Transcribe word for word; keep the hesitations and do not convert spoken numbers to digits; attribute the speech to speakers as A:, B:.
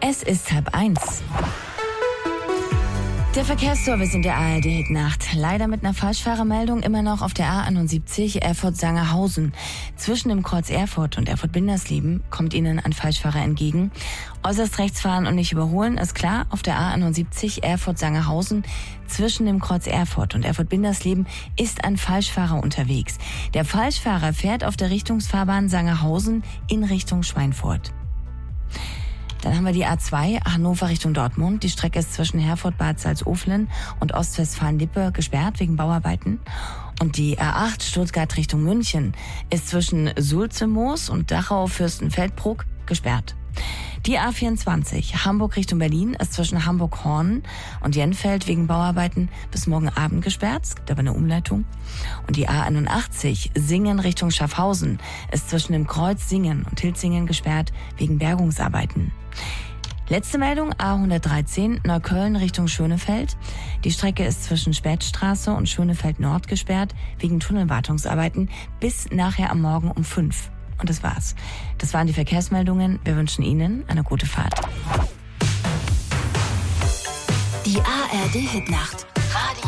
A: Es ist halb eins. Der Verkehrsservice in der A R D-Hitnacht. Leider mit einer Falschfahrermeldung immer noch auf der A einundsiebzig Erfurt-Sangerhausen. Zwischen dem Kreuz Erfurt und Erfurt-Bindersleben kommt Ihnen ein Falschfahrer entgegen. Äußerst rechts fahren und nicht überholen, ist klar. Auf der A einundsiebzig Erfurt-Sangerhausen zwischen dem Kreuz Erfurt und Erfurt-Bindersleben ist ein Falschfahrer unterwegs. Der Falschfahrer fährt auf der Richtungsfahrbahn Sangerhausen in Richtung Schweinfurt. Dann haben wir die A zwei, Hannover Richtung Dortmund. Die Strecke ist zwischen Herford, Bad Salzuflen und Ostwestfalen-Lippe gesperrt wegen Bauarbeiten. Und die A acht, Stuttgart Richtung München, ist zwischen Sulzemoos und Dachau-Fürstenfeldbruck gesperrt. Die A vierundzwanzig, Hamburg Richtung Berlin, ist zwischen Hamburg-Horn und Jenfeld wegen Bauarbeiten bis morgen Abend gesperrt. Es gibt aber eine Umleitung. Und die A einundachtzig, Singen Richtung Schaffhausen, ist zwischen dem Kreuz Singen und Hilzingen gesperrt wegen Bergungsarbeiten. Letzte Meldung, A hundertdreizehn, Neukölln Richtung Schönefeld. Die Strecke ist zwischen Spätstraße und Schönefeld Nord gesperrt wegen Tunnelwartungsarbeiten bis nachher am Morgen um fünf. Und das war's. Das waren die Verkehrsmeldungen. Wir wünschen Ihnen eine gute Fahrt.
B: Die A R D-Hitnacht. Radio